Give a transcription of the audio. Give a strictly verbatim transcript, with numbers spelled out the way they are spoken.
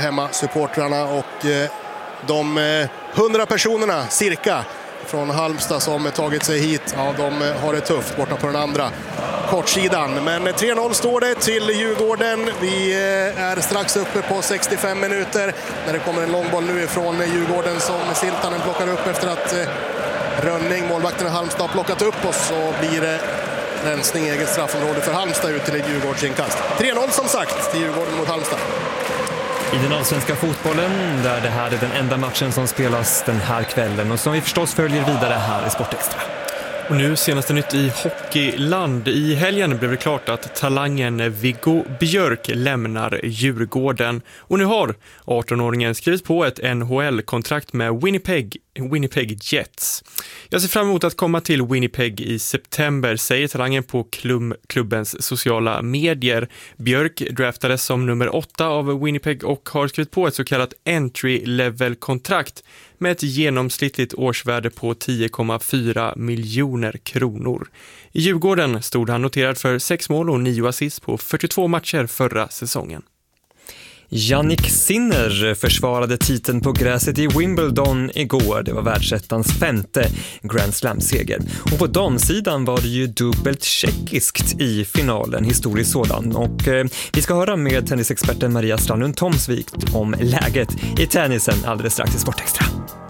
hemmasupportrarna och de hundra personerna cirka från Halmstad som tagit sig hit, ja, de har det tufft borta på den andra kortsidan. Men tre noll står det till Djurgården. Vi är strax uppe på sextiofem minuter när det kommer en långboll nu ifrån Djurgården som Siltanen plockar upp efter att Rönning, målvakten i Halmstad, har plockat upp, och så blir det rensning i eget straffområde för Halmstad ut till ett Djurgårdsinkast. tre noll som sagt till Djurgården mot Halmstad. I den allsvenska fotbollen, där det här är den enda matchen som spelas den här kvällen och som vi förstås följer vidare här i Sportextra. Och nu senaste nytt i hockeyland. I helgen blev det klart att talangen Viggo Björk lämnar Djurgården. Och nu har arton-åringen skrivit på ett N H L-kontrakt med Winnipeg, Winnipeg Jets. Jag ser fram emot att komma till Winnipeg i september, säger talangen på klubb, klubbens sociala medier. Björk draftades som nummer åtta av Winnipeg och har skrivit på ett så kallat entry-level-kontrakt med ett genomsnittligt årsvärde på tio komma fyra miljoner kronor. I Djurgården stod han noterad för sex mål och nio assist på fyrtiotvå matcher förra säsongen. Jannik Sinner försvarade titeln på gräset i Wimbledon igår. Det var världsettans femte Grand Slam-seger. Och på damsidan var det ju dubbelt tjeckiskt i finalen, historiskt sådan. Och eh, vi ska höra med tennisexperten Maria Strandlund Tomsvik om läget i tennisen alldeles strax i Sportextra.